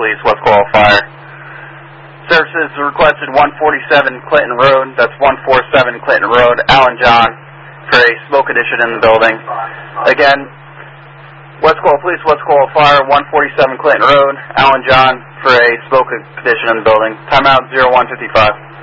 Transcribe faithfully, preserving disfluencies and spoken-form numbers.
Police, West Coral Fire. Services requested one forty-seven Clinton Road, that's one forty-seven Clinton Road, Alan John, for a smoke addition in the building. Again, West Coral Police, West Coral Fire, one forty-seven Clinton Road, Alan John, for a smoke addition in the building. Timeout zero one fifty-five.